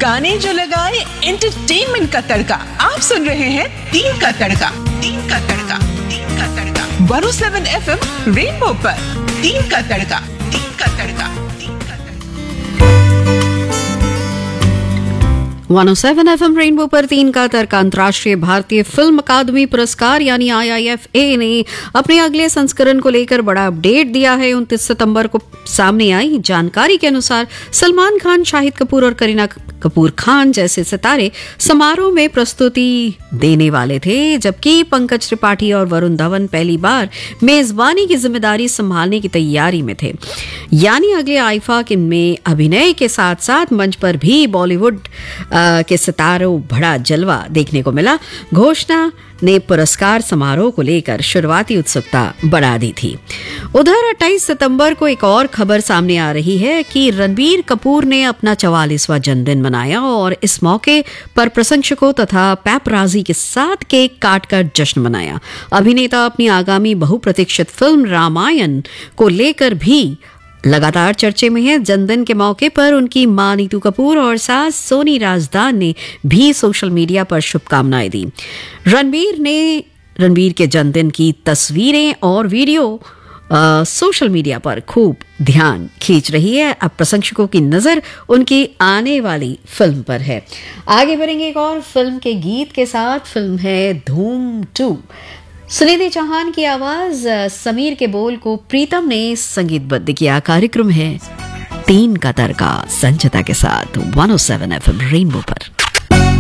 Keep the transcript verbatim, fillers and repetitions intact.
गाने जो लगाए एंटरटेनमेंट का तड़का। आप सुन रहे हैं तीन का तड़का, तीन का तड़का, तीन का तड़का one O seven F M rainbow पर। तीन का तड़का, तीन का तड़का, तीन का तड़का one O seven F M rainbow पर तीन का तड़का। अंतर्राष्ट्रीय भारतीय फिल्म अकादमी पुरस्कार यानी आई आई एफ ए ने अपने अगले संस्करण को लेकर बड़ा अपडेट दिया है। उनतीस सितंबर को सामने आई जानकारी के अनुसार सलमान खान, शाहिद कपूर और करीना कपूर खान जैसे सितारे समारोह में प्रस्तुति देने वाले थे, जबकि पंकज त्रिपाठी और वरुण धवन पहली बार मेजबानी की जिम्मेदारी संभालने की तैयारी में थे। यानी अगले आईफा में अभिनय के साथ साथ मंच पर भी बॉलीवुड के सितारों बड़ा जलवा देखने को मिला। घोषणा ने पुरस्कार समारोह को लेकर शुरुआती उत्सुकता बढ़ा दी थी। उधर अट्ठाईस सितंबर को एक और खबर सामने आ रही है कि रणबीर कपूर ने अपना चवालीसवां जन्मदिन मनाया और इस मौके पर प्रशंसकों तथा पैपराजी के साथ केक काटकर जश्न मनाया। अभिनेता अपनी आगामी बहुप्रतीक्षित फिल्म रामायण को लेकर भी लगातार चर्चे में है। जन्मदिन के मौके पर उनकी मां नीतू कपूर और सास सोनी राजदान ने भी सोशल मीडिया पर शुभकामनाएं दी। रणबीर ने रणबीर के जन्मदिन की तस्वीरें और वीडियो आ, सोशल मीडिया पर खूब ध्यान खींच रही है। अब प्रशंसकों की नजर उनकी आने वाली फिल्म पर है। आगे बढ़ेंगे एक और फिल्म के गीत के साथ। फिल्म है धूम टू। सुनिधि चौहान की आवाज, समीर के बोल को प्रीतम ने संगीतबद्ध किया। कार्यक्रम है तीन का तड़का संचिता के साथ one O seven F M rainbow पर।